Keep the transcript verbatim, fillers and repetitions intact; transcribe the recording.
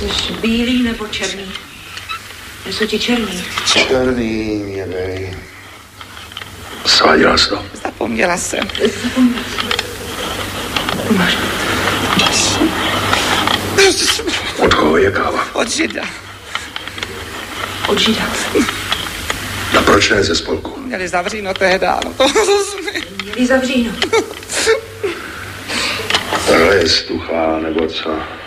Chceš bílý nebo černý? Jsou ti černý. Černý mě dej. Sváděla jsi to? Zapomněla jsem. Zapomněla jsem. Máš. Od koho je káva? Od Žida. Od Žida. A proč ne ze spolku? Měli zavříno tehda, no to rozumím. Měli zavříno. Tohle je stuchá, nebo co?